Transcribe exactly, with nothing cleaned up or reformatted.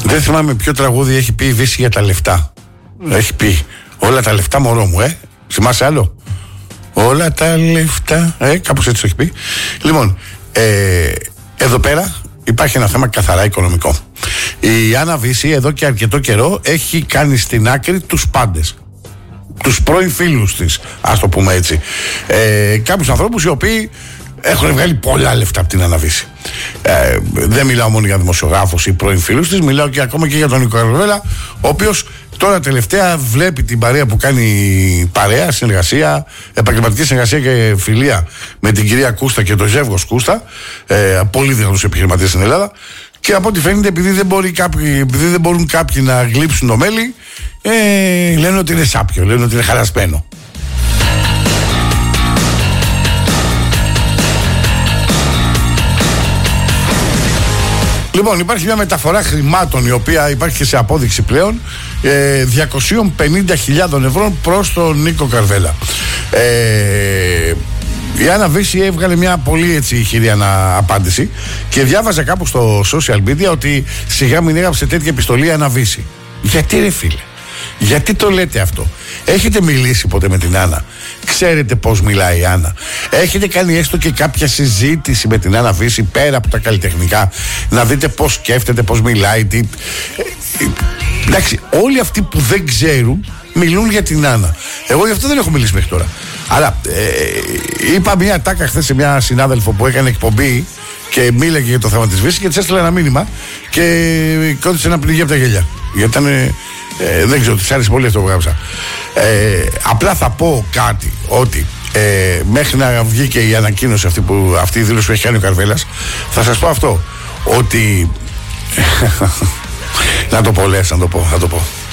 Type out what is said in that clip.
Δεν θυμάμαι ποιο τραγούδι έχει πει η Βύση για τα λεφτά. Έχει πει όλα τα λεφτά μωρό μου, ε. Θυμάσαι άλλο? Όλα τα λεφτά. Ε, κάπως έτσι το έχει πει. Λοιπόν, ε, εδώ πέρα υπάρχει ένα θέμα καθαρά οικονομικό. Η Άννα Βύση εδώ και αρκετό καιρό έχει κάνει στην άκρη τους πάντες. Τους πρώην φίλους της, ας το πούμε έτσι. Ε, κάποιους ανθρώπους οι οποίοι έχουν βγάλει πολλά λεφτά από την Άννα Βύση. Ε, δεν μιλάω μόνο για δημοσιογράφους ή πρώην φίλους της, μιλάω και ακόμα και για τον Νίκο Καρβέλα, ο οποίος τώρα τελευταία βλέπει την παρέα που κάνει παρέα, συνεργασία, επαγγελματική συνεργασία και φιλία με την κυρία Κούστα και το Ζεύγος Κούστα, ε, πολύ δυνατούς επιχειρηματίες στην Ελλάδα. Και από ό,τι φαίνεται, επειδή δεν, μπορεί κάποιοι, επειδή δεν μπορούν κάποιοι να γλύψουν το μέλι, ε, λένε ότι είναι σάπιο, λένε ότι είναι χαρασμένο. Λοιπόν, υπάρχει μια μεταφορά χρημάτων η οποία υπάρχει και σε απόδειξη πλέον, ε, διακόσιες πενήντα χιλιάδες ευρώ προς τον Νίκο Καρβέλα. Ε, η Άννα Βύση έβγαλε μια πολύ έτσι χειρή απάντηση και διάβαζα κάπου στο social media ότι σιγά μην έγραψε τέτοια επιστολή η Άννα Βύση. Γιατί ρε φίλε, γιατί το λέτε αυτό? Έχετε μιλήσει ποτέ με την Άννα? Ξέρετε πώς μιλάει η Άννα? Έχετε κάνει έστω και κάποια συζήτηση με την Άννα Βύση πέρα από τα καλλιτεχνικά, να δείτε πώς σκέφτεται, πώς μιλάει, τι... Εντάξει, όλοι αυτοί που δεν ξέρουν μιλούν για την Άννα. Εγώ γι' αυτό δεν έχω μιλήσει μέχρι τώρα. Αλλά ε, είπα μια τάκα χθες σε μια συνάδελφο που έκανε εκπομπή και μίλαγε για το θέμα της Βύση και της έστειλα ένα μήνυμα και κόντισε να πνιγεί από τα γέλια. Γιατί ήταν... Ε, δεν ξέρω, της άρεσε πολύ αυτό που γράψα. Ε, απλά θα πω κάτι, ότι ε, μέχρι να βγει και η ανακοίνωση αυτή, που, αυτή η δήλωση που έχει κάνει ο Καρβέλας, θα σας πω αυτό, ότι να το πω λες, να το πω, θα το πω.